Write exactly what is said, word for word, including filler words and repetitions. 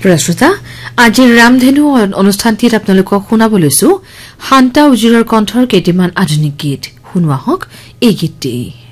প্ৰশ্ৰোতা আজিৰ ৰামধেনু অনুষ্ঠানটিত আপোনালোকক শুনাব লৈছো শান্তা উজিৰৰ কণ্ঠৰ কেইটামান আধুনিক গীত শুনোৱা হওক এই গীতটি